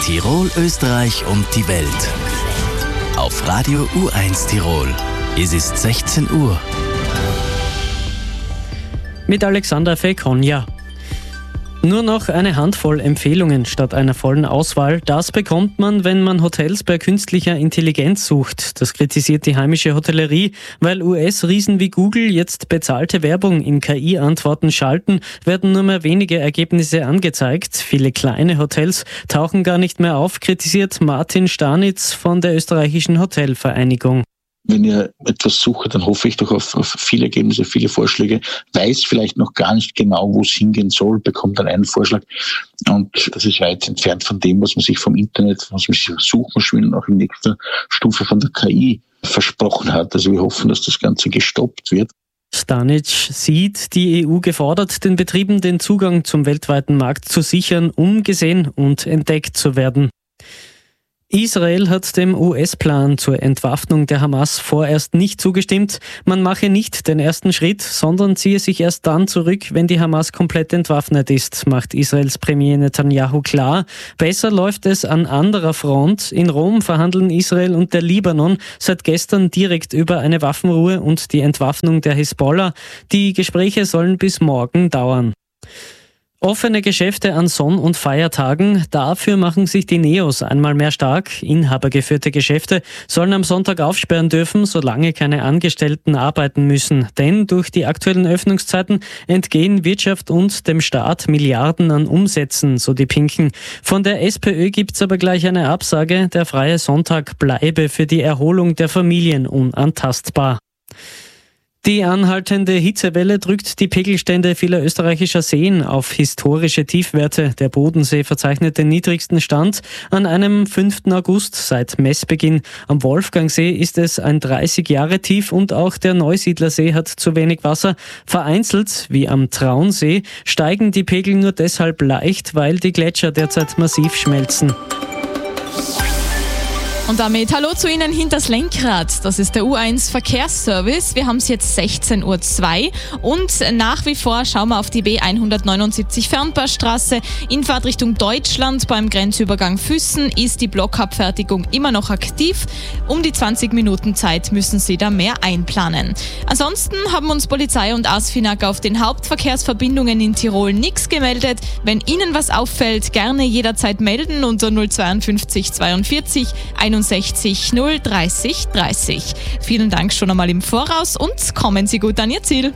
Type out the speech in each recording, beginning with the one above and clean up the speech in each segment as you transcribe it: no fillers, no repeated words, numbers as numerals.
Tirol, Österreich und die Welt. Auf Radio U1 Tirol. Es ist 16 Uhr. Mit Alexander Fekonja. Nur noch eine Handvoll Empfehlungen statt einer vollen Auswahl. Das bekommt man, wenn man Hotels bei künstlicher Intelligenz sucht. Das kritisiert die heimische Hotellerie, weil US-Riesen wie Google jetzt bezahlte Werbung in KI-Antworten schalten, werden nur mehr wenige Ergebnisse angezeigt. Viele kleine Hotels tauchen gar nicht mehr auf, kritisiert Martin Stanitz von der österreichischen Hotelvereinigung. Wenn ihr etwas sucht, dann hoffe ich doch auf viele Ergebnisse, viele Vorschläge, weiß vielleicht noch gar nicht genau, wo es hingehen soll, bekommt dann einen Vorschlag. Und das ist weit entfernt von dem, was man sich vom Internet, was man sich Suchmaschinen auch in nächster Stufe von der KI versprochen hat. Also wir hoffen, dass das Ganze gestoppt wird. Stanic sieht die EU gefordert, den Betrieben den Zugang zum weltweiten Markt zu sichern, um gesehen und entdeckt zu werden. Israel hat dem US-Plan zur Entwaffnung der Hamas vorerst nicht zugestimmt. Man mache nicht den ersten Schritt, sondern ziehe sich erst dann zurück, wenn die Hamas komplett entwaffnet ist, macht Israels Premier Netanyahu klar. Besser läuft es an anderer Front. In Rom verhandeln Israel und der Libanon seit gestern direkt über eine Waffenruhe und die Entwaffnung der Hisbollah. Die Gespräche sollen bis morgen dauern. Offene Geschäfte an Sonn- und Feiertagen, dafür machen sich die Neos einmal mehr stark. Inhabergeführte Geschäfte sollen am Sonntag aufsperren dürfen, solange keine Angestellten arbeiten müssen. Denn durch die aktuellen Öffnungszeiten entgehen Wirtschaft und dem Staat Milliarden an Umsätzen, so die Pinken. Von der SPÖ gibt's aber gleich eine Absage, der freie Sonntag bleibe für die Erholung der Familien unantastbar. Die anhaltende Hitzewelle drückt die Pegelstände vieler österreichischer Seen auf historische Tiefwerte. Der Bodensee verzeichnet den niedrigsten Stand an einem 5. August seit Messbeginn. Am Wolfgangsee ist es ein 30-Jahre-Tief und auch der Neusiedlersee hat zu wenig Wasser. Vereinzelt, wie am Traunsee, steigen die Pegel nur deshalb leicht, weil die Gletscher derzeit massiv schmelzen. Und damit hallo zu Ihnen hinters Lenkrad. Das ist der U1 Verkehrsservice. Wir haben es jetzt 16:02 Uhr und nach wie vor schauen wir auf die B179 Fernpassstraße in Fahrtrichtung Deutschland. Beim Grenzübergang Füssen ist die Blockabfertigung immer noch aktiv. Um die 20 Minuten Zeit müssen Sie da mehr einplanen. Ansonsten haben uns Polizei und ASFINAG auf den Hauptverkehrsverbindungen in Tirol nichts gemeldet. Wenn Ihnen was auffällt, gerne jederzeit melden unter 052 42 61 030 30. Vielen Dank schon einmal im Voraus und kommen Sie gut an Ihr Ziel.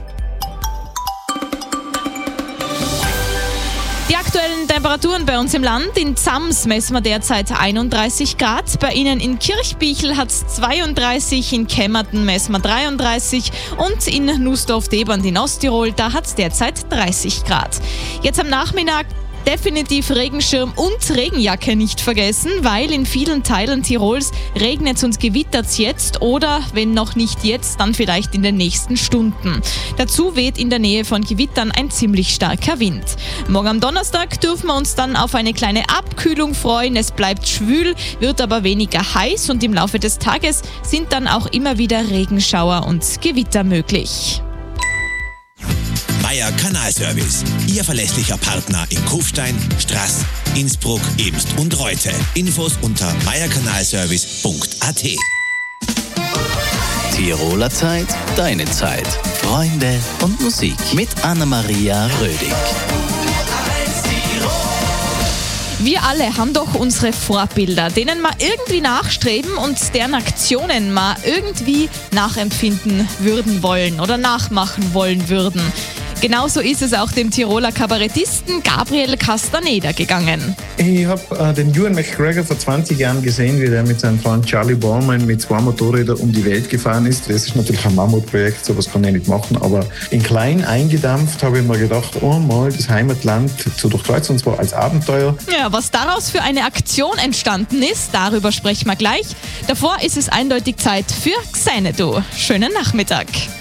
Die aktuellen Temperaturen bei uns im Land. In Zams messen wir derzeit 31 Grad. Bei Ihnen in Kirchbichl hat es 32, in Kemmerten messen wir 33 und in Nussdorf-Deband in Osttirol, da hat es derzeit 30 Grad. Jetzt am Nachmittag definitiv Regenschirm und Regenjacke nicht vergessen, weil in vielen Teilen Tirols regnet es und gewittert es jetzt oder wenn noch nicht jetzt, dann vielleicht in den nächsten Stunden. Dazu weht in der Nähe von Gewittern ein ziemlich starker Wind. Morgen am Donnerstag dürfen wir uns dann auf eine kleine Abkühlung freuen. Es bleibt schwül, wird aber weniger heiß und im Laufe des Tages sind dann auch immer wieder Regenschauer und Gewitter möglich. Meier Kanalservice. Ihr verlässlicher Partner in Kufstein, Straß, Innsbruck, Ebst und Reute. Infos unter meierkanalservice.at. Tiroler Zeit, deine Zeit. Freunde und Musik mit Anna-Maria Rödig. Wir alle haben doch unsere Vorbilder, denen wir irgendwie nachstreben und deren Aktionen wir irgendwie nachempfinden würden wollen oder nachmachen wollen würden. Genauso ist es auch dem Tiroler Kabarettisten Gabriel Castaneda gegangen. Ich habe den Ewan McGregor vor 20 Jahren gesehen, wie der mit seinem Freund Charlie Borman mit 2 Motorrädern um die Welt gefahren ist. Das ist natürlich ein Mammutprojekt, sowas kann ich nicht machen, aber in klein eingedampft habe ich mir gedacht, mal das Heimatland zu durchkreuzen, und zwar als Abenteuer. Ja, was daraus für eine Aktion entstanden ist, darüber sprechen wir gleich. Davor ist es eindeutig Zeit für Xanadu. Schönen Nachmittag.